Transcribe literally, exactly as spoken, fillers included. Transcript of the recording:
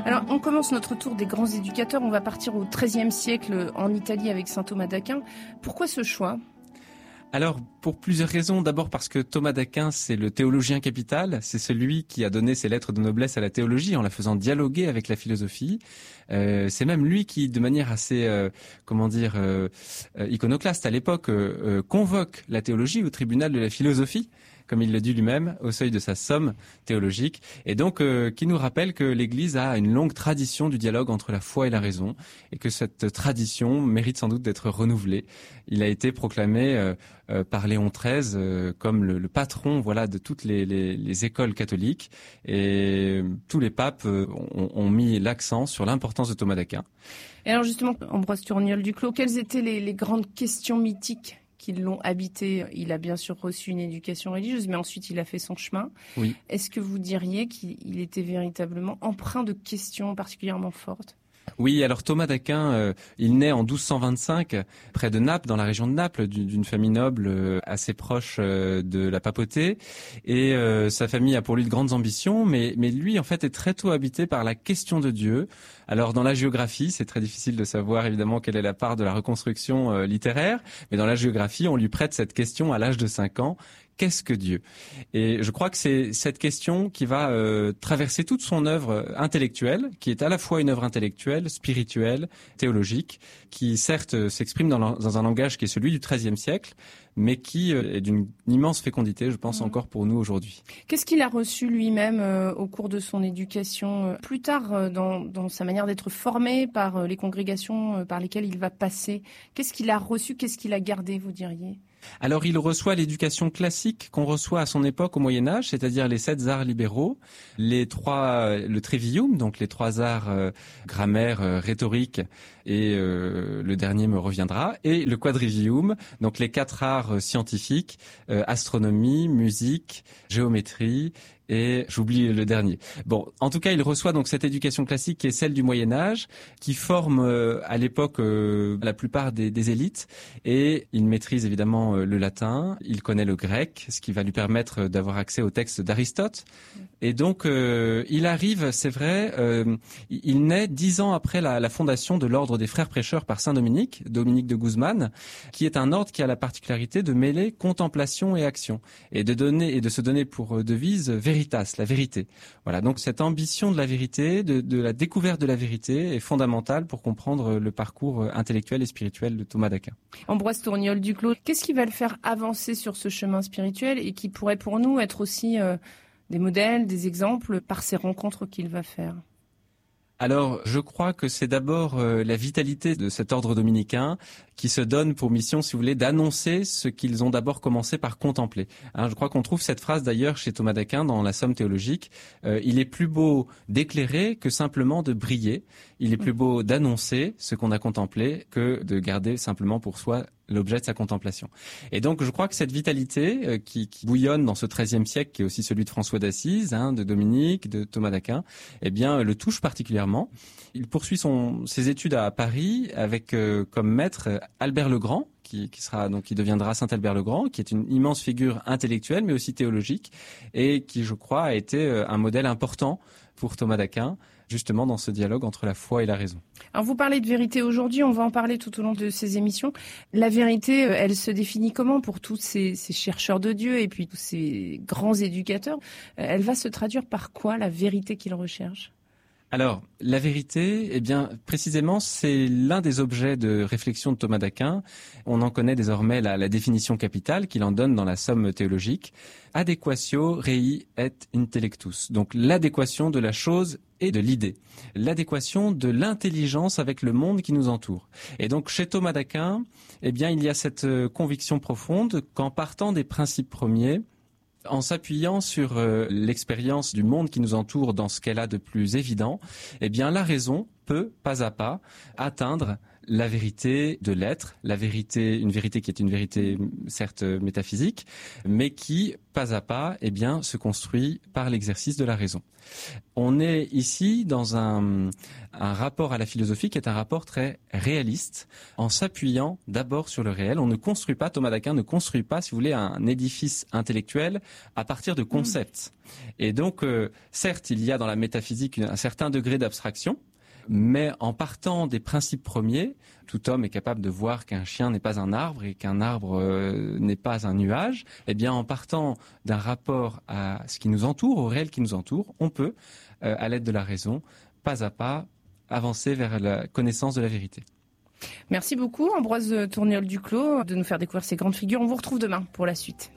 Alors, on commence notre tour des grands éducateurs. On va partir au treizième siècle en Italie avec saint Thomas d'Aquin. Pourquoi ce choix ? Alors, pour plusieurs raisons. D'abord parce que Thomas d'Aquin, c'est le théologien capital. C'est celui qui a donné ses lettres de noblesse à la théologie en la faisant dialoguer avec la philosophie. Euh, c'est même lui qui, de manière assez, euh, comment dire, euh, euh, iconoclaste à l'époque, euh, euh, convoque la théologie au tribunal de la philosophie, comme il le dit lui-même, au seuil de sa somme théologique, et donc euh, qui nous rappelle que l'Église a une longue tradition du dialogue entre la foi et la raison, et que cette tradition mérite sans doute d'être renouvelée. Il a été proclamé euh, euh, par Léon treize euh, comme le, le patron, voilà, de toutes les, les, les écoles catholiques, et tous les papes euh, ont, ont mis l'accent sur l'importance de Thomas d'Aquin. Et alors justement, Ambroise Tourniol-Duclos, quelles étaient les, les grandes questions mythiques qui l'ont habité? Il a bien sûr reçu une éducation religieuse, mais ensuite il a fait son chemin. Oui. Est-ce que vous diriez qu'il était véritablement empreint de questions particulièrement fortes ? Oui, alors Thomas d'Aquin, euh, il naît en douze cent vingt-cinq, près de Naples, dans la région de Naples, d'une famille noble euh, assez proche euh, de la papauté. Et euh, sa famille a pour lui de grandes ambitions, mais, mais lui, en fait, est très tôt habité par la question de Dieu. Alors, dans la géographie, c'est très difficile de savoir, évidemment, quelle est la part de la reconstruction euh, littéraire, mais dans la géographie, on lui prête cette question à l'âge de cinq ans. Qu'est-ce que Dieu ? Et je crois que c'est cette question qui va euh, traverser toute son œuvre intellectuelle, qui est à la fois une œuvre intellectuelle, spirituelle, théologique, qui certes s'exprime dans, dans un langage qui est celui du treizième siècle, mais qui euh, est d'une immense fécondité, je pense, mmh. encore pour nous aujourd'hui. Qu'est-ce qu'il a reçu lui-même euh, au cours de son éducation, euh, plus tard euh, dans, dans sa manière d'être formé par euh, les congrégations euh, par lesquelles il va passer ? Qu'est-ce qu'il a reçu ? Qu'est-ce qu'il a gardé, vous diriez ? Alors, il reçoit l'éducation classique qu'on reçoit à son époque au Moyen-Âge, c'est-à-dire les sept arts libéraux, les trois, le trivium, donc les trois arts euh, grammaire, euh, rhétorique, et euh, le dernier me reviendra, et le quadrivium, donc les quatre arts scientifiques, euh, astronomie, musique, géométrie, et j'oublie le dernier. Bon, en tout cas, il reçoit donc cette éducation classique qui est celle du Moyen-Âge, qui forme euh, à l'époque euh, la plupart des, des élites, et il maîtrise évidemment euh, le latin, il connaît le grec, ce qui va lui permettre d'avoir accès aux textes d'Aristote. Et donc, euh, il arrive, c'est vrai, euh, il naît dix ans après la, la fondation de l'ordre des frères prêcheurs par saint Dominique, Dominique de Guzman, qui est un ordre qui a la particularité de mêler contemplation et action, et de donner et de se donner pour devise veritas, la vérité. Voilà, donc cette ambition de la vérité, de, de la découverte de la vérité, est fondamentale pour comprendre le parcours intellectuel et spirituel de Thomas d'Aquin. Ambroise Tourniol-Duclos, qu'est-ce qui va le faire avancer sur ce chemin spirituel et qui pourrait pour nous être aussi euh, des modèles, des exemples par ces rencontres qu'il va faire ? Alors, je crois que c'est d'abord euh, la vitalité de cet ordre dominicain qui se donne pour mission, si vous voulez, d'annoncer ce qu'ils ont d'abord commencé par contempler. Hein, je crois qu'on trouve cette phrase d'ailleurs chez Thomas d'Aquin dans la Somme théologique. Euh, il est plus beau d'éclairer que simplement de briller. Il est plus beau d'annoncer ce qu'on a contemplé que de garder simplement pour soi l'objet de sa contemplation. Et donc, je crois que cette vitalité euh, qui, qui bouillonne dans ce treizième siècle, qui est aussi celui de François d'Assise, hein, de Dominique, de Thomas d'Aquin, eh bien, le touche particulièrement. Il poursuit son, ses études à Paris avec euh, comme maître Albert le Grand, qui, qui sera donc qui deviendra Saint Albert le Grand, qui est une immense figure intellectuelle, mais aussi théologique, et qui, je crois, a été euh, un modèle important pour Thomas d'Aquin, justement dans ce dialogue entre la foi et la raison. Alors vous parlez de vérité aujourd'hui, on va en parler tout au long de ces émissions. La vérité, elle se définit comment pour tous ces, ces chercheurs de Dieu et puis tous ces grands éducateurs ? Elle va se traduire par quoi, la vérité qu'ils recherchent ? Alors, la vérité, eh bien, précisément, c'est l'un des objets de réflexion de Thomas d'Aquin. On en connaît désormais la, la définition capitale qu'il en donne dans la Somme théologique. Adequatio rei et intellectus. Donc, l'adéquation de la chose et de l'idée. L'adéquation de l'intelligence avec le monde qui nous entoure. Et donc, chez Thomas d'Aquin, eh bien, il y a cette conviction profonde qu'en partant des principes premiers, en s'appuyant sur euh, l'expérience du monde qui nous entoure dans ce qu'elle a de plus évident, eh bien la raison peut, pas à pas, atteindre la vérité de l'être, la vérité, une vérité qui est une vérité certes métaphysique, mais qui, pas à pas, eh bien, se construit par l'exercice de la raison. On est ici dans un, un rapport à la philosophie qui est un rapport très réaliste, en s'appuyant d'abord sur le réel. On ne construit pas, Thomas d'Aquin ne construit pas, si vous voulez, un édifice intellectuel à partir de concepts. Mmh. Et donc, euh, certes, il y a dans la métaphysique un certain degré d'abstraction, mais en partant des principes premiers, tout homme est capable de voir qu'un chien n'est pas un arbre et qu'un arbre euh, n'est pas un nuage. Eh bien, en partant d'un rapport à ce qui nous entoure, au réel qui nous entoure, on peut, euh, à l'aide de la raison, pas à pas, avancer vers la connaissance de la vérité. Merci beaucoup, Ambroise Tourniol-Duclos, de nous faire découvrir ces grandes figures. On vous retrouve demain pour la suite.